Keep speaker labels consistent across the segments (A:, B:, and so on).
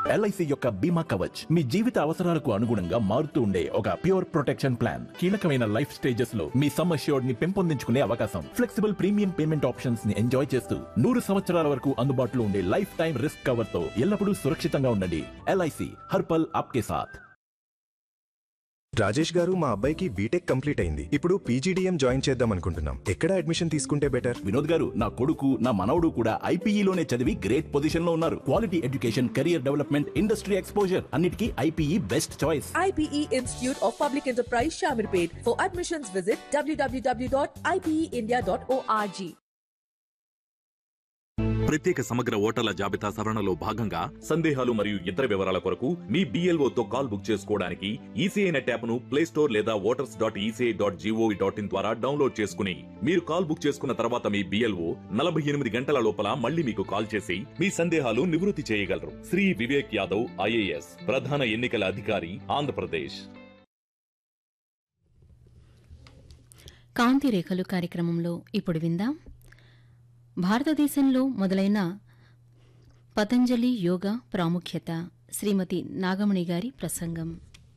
A: LIC యొక్క బీమా కవచ్ మీ జీవిత అవసరాలకు అనుగుణంగా మారుతూ ఉండే ఒక ప్యూర్ ప్రొటెక్షన్ ప్లాన్. కీలకమైన లైఫ్ స్టేజెస్ లో మీ సమ్ అష్యూర్డ్ ని పెంపొందించుకునే అవకాశం, ఫ్లెక్సిబుల్ ప్రీమియం పేమెంట్ ఆప్షన్స్ ని ఎంజాయ్ చేస్తూ 100 సంవత్సరాల వరకు అందుబాటులో ఉండే లైఫ్ టైం రిస్క్ కవర్ తో ఎల్లప్పుడూ సురక్షితంగా ఉండండి. ఎల్ఐసి హర్ పల్ ఆప్కే సాథ్.
B: రాజేష్ గారు, మా అబ్బాయికి బీటెక్ కంప్లీట్ అయింది. ఇప్పుడు పీజీడీఎం జాయిన్ చేద్దాం అనుకుంటున్నాం. ఎక్కడ అడ్మిషన్ తీసుకుంటే బెటర్?
A: వినోద్ గారు, నా కొడుకు నా మనవడు కూడా ఐపీఈలోనే చదివి గ్రేట్ పొజిషన్ లో ఉన్నారు. Quality education, career development, industry exposure అన్నిటికీ IPE best choice.
C: IPE Institute of Public Enterprise Shamirpet. For admissions visit www.ipeindia.org.
D: ప్రత్యేక సమగ్ర ఓటర్ల జాబితా సవరణలో భాగంగా సందేహాలు మరియు ఇతర వివరాల కొరకు మీ BLOతో కాల్ బుక్ చేసుకోవడానికి ఈసీఐ నెట్ యాప్ ను ప్లే స్టోర్ లేదా voters.eci.gov.in ద్వారా డౌన్లోడ్ చేసుకుని మీరు కాల్ బుక్ చేసుకున్న తర్వాత మీ BLO 48 గంటల లోపల మళ్ళీ మీకు కాల్ చేసి మీ సందేహాలు నివృత్తి చేయగలరు. శ్రీ వివేక్ యాదవ్ IAS, ప్రధాన ఎన్నికల అధికారి, ఆంధ్రప్రదేశ్.
E: కాంతి రేఖలు కార్యక్రమంలో ఇప్పుడు విందాం. భారతదేశంలో మొదలైన పతంజలి యోగా ప్రాముఖ్యత, శ్రీమతి నాగమణి గారి ప్రసంగం.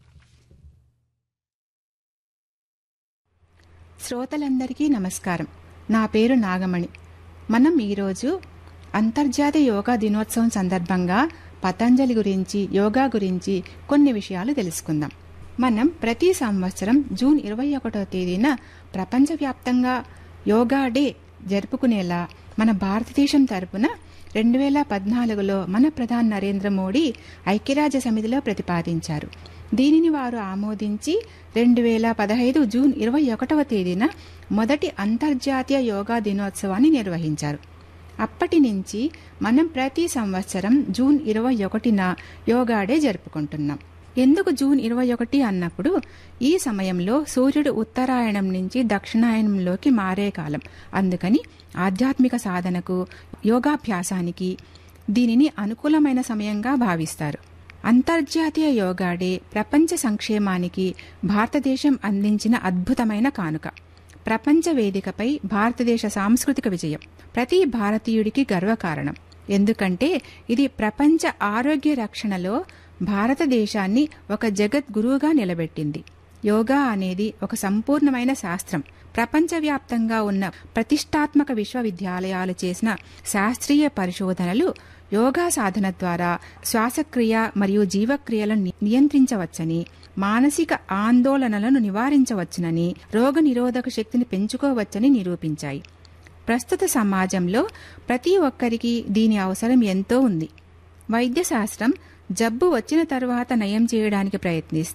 F: శ్రోతలందరికీ నమస్కారం. నా పేరు నాగమణి. మనం ఈరోజు అంతర్జాతీయ యోగా దినోత్సవం సందర్భంగా పతంజలి గురించి, యోగా గురించి కొన్ని విషయాలు తెలుసుకుందాం. మనం ప్రతి సంవత్సరం జూన్ 21వ తేదీన ప్రపంచవ్యాప్తంగా యోగా డే జరుపుకునేలా మన భారతదేశం తరపున 2014లో మన ప్రధాని నరేంద్ర మోడీ ఐక్యరాజ్య సమితిలో ప్రతిపాదించారు. దీనిని వారు ఆమోదించి 2015 జూన్ 21వ తేదీన మొదటి అంతర్జాతీయ యోగా దినోత్సవాన్ని నిర్వహించారు. అప్పటి నుంచి మనం ప్రతి సంవత్సరం జూన్ 21న యోగా డే జరుపుకుంటున్నాం. ఎందుకు జూన్ 21 అన్నప్పుడు ఈ సమయంలో సూర్యుడు ఉత్తరాయణం నుంచి దక్షిణాయనంలోకి మారే కాలం. అందుకని ఆధ్యాత్మిక సాధనకు, యోగాభ్యాసానికి దీనిని అనుకూలమైన సమయంగా భావిస్తారు. అంతర్జాతీయ యోగా డే ప్రపంచ సంక్షేమానికి భారతదేశం అందించిన అద్భుతమైన కానుక. ప్రపంచ వేదికపై భారతదేశ సాంస్కృతిక విజయం ప్రతి భారతీయుడికి గర్వకారణం. ఎందుకంటే ఇది ప్రపంచ ఆరోగ్య రక్షణలో భారతదేశాన్ని ఒక జగద్గురువుగా నిలబెట్టింది. యోగా అనేది ఒక సంపూర్ణమైన శాస్త్రం. ప్రపంచవ్యాప్తంగా ఉన్న ప్రతిష్టాత్మక విశ్వవిద్యాలయాలు చేసిన శాస్త్రీయ పరిశోధనలు యోగా సాధన ద్వారా శ్వాసక్రియ మరియు జీవక్రియలను నియంత్రించవచ్చని, మానసిక ఆందోళనలను నివారించవచ్చునని, రోగనిరోధక శక్తిని పెంచుకోవచ్చని నిరూపించాయి. ప్రస్తుత సమాజంలో ప్రతి ఒక్కరికి దీని అవసరం ఎంతో ఉంది. వైద్యశాస్త్రం జబ్బు వచ్చిన తర్వాత నయం చేయడానికి ప్రయత్నిస్తే